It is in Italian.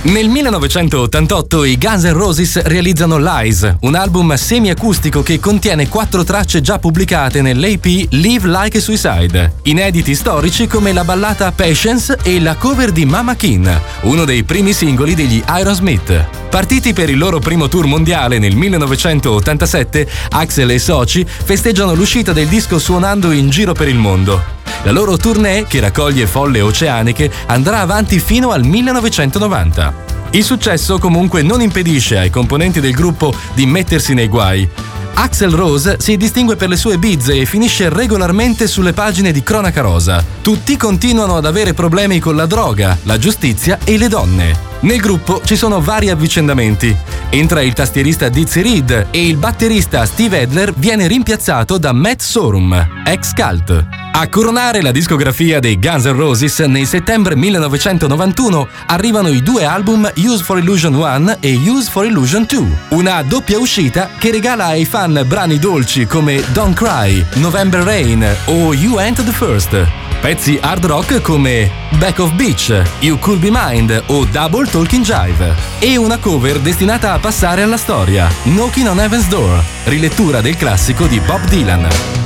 Nel 1988 i Guns N' Roses realizzano Lies, un album semi-acustico che contiene 4 tracce già pubblicate nell'EP Live Like a Suicide, inediti storici come la ballata Patience e la cover di Mama Kin, uno dei primi singoli degli Aerosmith. Partiti per il loro primo tour mondiale nel 1987, Axl e i soci festeggiano l'uscita del disco suonando in giro per il mondo. La loro tournée, che raccoglie folle oceaniche, andrà avanti fino al 1990. Il successo comunque non impedisce ai componenti del gruppo di mettersi nei guai. Axl Rose si distingue per le sue bizze e finisce regolarmente sulle pagine di cronaca rosa. Tutti continuano ad avere problemi con la droga, la giustizia e le donne. Nel gruppo ci sono vari avvicendamenti. Entra il tastierista Dizzy Reed e il batterista Steve Adler viene rimpiazzato da Matt Sorum, ex Cult. A coronare la discografia dei Guns N' Roses, nel settembre 1991 arrivano i 2 album Use for Illusion 1 e Use for Illusion 2, una doppia uscita che regala ai fan brani dolci come Don't Cry, November Rain o You Ain't the First, pezzi hard rock come Back of Beach, You Could Be Mine o Double Talking Jive, e una cover destinata a passare alla storia, Knocking on Heaven's Door, rilettura del classico di Bob Dylan.